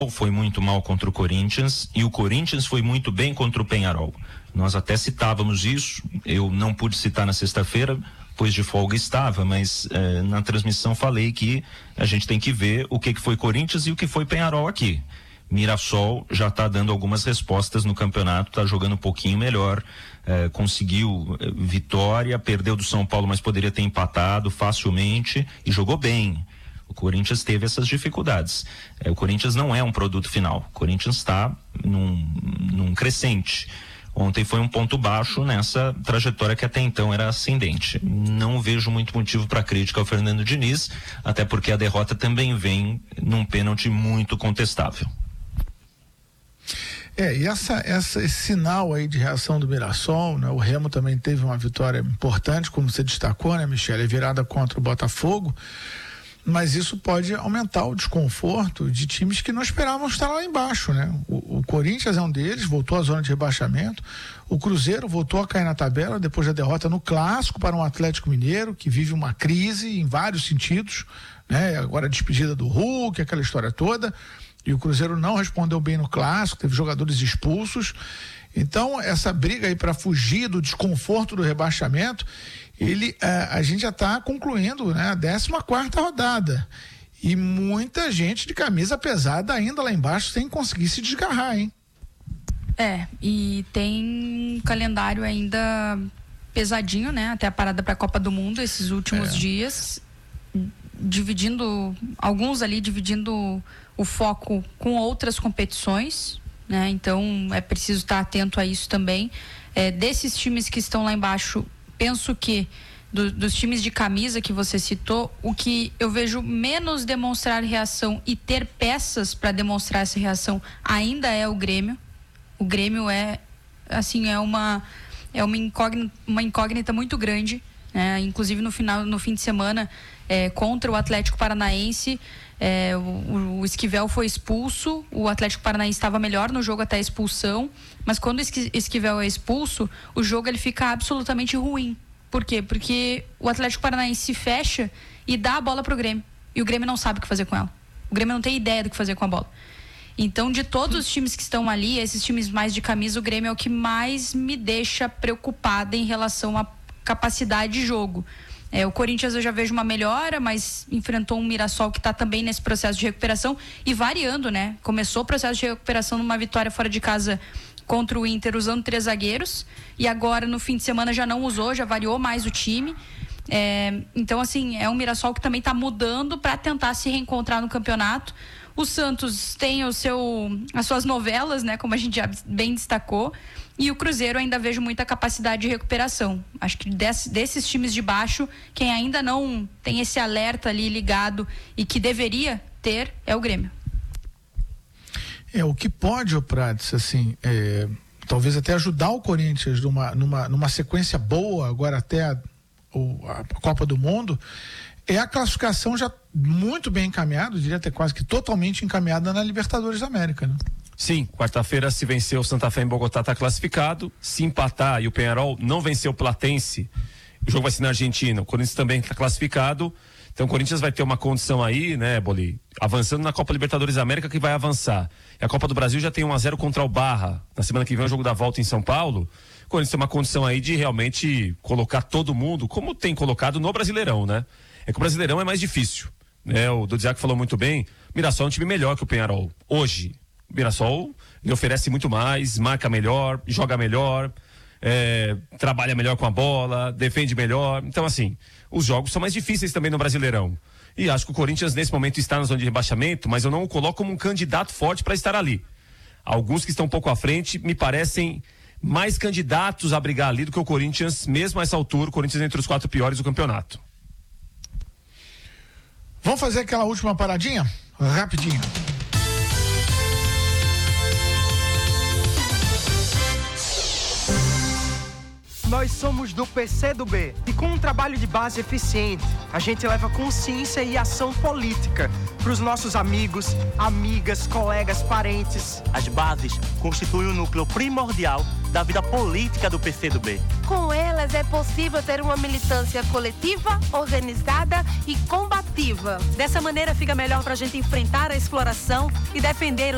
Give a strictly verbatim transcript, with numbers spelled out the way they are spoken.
foi muito mal contra o Corinthians e o Corinthians foi muito bem contra o Peñarol. Nós até citávamos isso, eu não pude citar na sexta-feira, pois de folga estava, mas eh, na transmissão falei que a gente tem que ver o que, que foi Corinthians e o que foi Peñarol aqui. Mirassol já está dando algumas respostas no campeonato, está jogando um pouquinho melhor, eh, conseguiu eh, vitória, perdeu do São Paulo, mas poderia ter empatado facilmente e jogou bem. O Corinthians teve essas dificuldades. É, o Corinthians não é um produto final. O Corinthians está num, num crescente. Ontem foi um ponto baixo nessa trajetória que até então era ascendente. Não vejo muito motivo para crítica ao Fernando Diniz, até porque a derrota também vem num pênalti muito contestável. É, e essa, essa, esse sinal aí de reação do Mirassol, né? O Remo também teve uma vitória importante, como você destacou, né, Michele? Virada contra o Botafogo. Mas isso pode aumentar o desconforto de times que não esperavam estar lá embaixo, né? O, o Corinthians é um deles, voltou à zona de rebaixamento. O Cruzeiro voltou a cair na tabela depois da derrota no Clássico para um Atlético Mineiro que vive uma crise em vários sentidos, né? Agora a despedida do Hulk, aquela história toda. E o Cruzeiro não respondeu bem no Clássico, teve jogadores expulsos. Então, essa briga aí para fugir do desconforto do rebaixamento, ele, a, a gente já está concluindo, né, a décima quarta rodada. E muita gente de camisa pesada ainda lá embaixo sem conseguir se desgarrar, hein? É, e tem um calendário ainda pesadinho, né? Até a parada para a Copa do Mundo esses últimos é. dias, dividindo, alguns ali dividindo o foco com outras competições, né? Então é preciso estar atento a isso também. É, desses times que estão lá embaixo, penso que do, dos times de camisa que você citou, o que eu vejo menos demonstrar reação e ter peças para demonstrar essa reação ainda é o Grêmio. O Grêmio é, assim, é uma é uma incógnita, uma incógnita muito grande, né? Inclusive no final, no fim de semana, é, contra o Atlético Paranaense, é, o, o Esquivel foi expulso, o Atlético Paranaense estava melhor no jogo até a expulsão, mas quando o Esquivel é expulso, o jogo ele fica absolutamente ruim. Por quê? Porque o Atlético Paranaense se fecha e dá a bola pro Grêmio, e o Grêmio não sabe o que fazer com ela. O Grêmio não tem ideia do que fazer com a bola. Então, de todos os times que estão ali, esses times mais de camisa, o Grêmio é o que mais me deixa preocupada em relação à capacidade de jogo. É, o Corinthians eu já vejo uma melhora, mas enfrentou um Mirassol que está também nesse processo de recuperação e variando, né? Começou o processo de recuperação numa vitória fora de casa contra o Inter usando três zagueiros e agora no fim de semana já não usou, já variou mais o time. É, então, assim, é um Mirassol que também está mudando para tentar se reencontrar no campeonato. O Santos tem o seu, as suas novelas, né? Como a gente já bem destacou. E o Cruzeiro ainda vejo muita capacidade de recuperação. Acho que desse, desses times de baixo, quem ainda não tem esse alerta ali ligado e que deveria ter é o Grêmio. É, o que pode, ô Prades, assim, é, talvez até ajudar o Corinthians numa, numa, numa sequência boa, agora até a, a Copa do Mundo, é a classificação já muito bem encaminhada, diria até quase que totalmente encaminhada na Libertadores da América, né? Sim, quarta-feira se vencer o Santa Fé em Bogotá está classificado, se empatar e o Peñarol não venceu o Platense, o jogo vai ser na Argentina, o Corinthians também está classificado, então o Corinthians vai ter uma condição aí, né, Boli, avançando na Copa Libertadores da América que vai avançar, e a Copa do Brasil já tem um a zero contra o Barra, na semana que vem é o jogo da volta em São Paulo, o Corinthians tem uma condição aí de realmente colocar todo mundo, como tem colocado no Brasileirão, né? É que o Brasileirão é mais difícil, né? O Dudziak falou muito bem, o Mirassol é um time melhor que o Peñarol, hoje. O Mirassol ele oferece muito mais, marca melhor, joga melhor, é, trabalha melhor com a bola, defende melhor. Então, assim, os jogos são mais difíceis também no Brasileirão. E acho que o Corinthians, nesse momento, está na zona de rebaixamento, mas eu não o coloco como um candidato forte para estar ali. Alguns que estão um pouco à frente me parecem mais candidatos a brigar ali do que o Corinthians, mesmo a essa altura, o Corinthians entre os quatro piores do campeonato. Vamos fazer aquela última paradinha? Rapidinho. Nós somos do P C do B e com um trabalho de base eficiente, a gente leva consciência e ação política para os nossos amigos, amigas, colegas, parentes. As bases constituem o núcleo primordial da vida política do P C do B. Com elas é possível ter uma militância coletiva, organizada e combativa. Dessa maneira fica melhor para a gente enfrentar a exploração e defender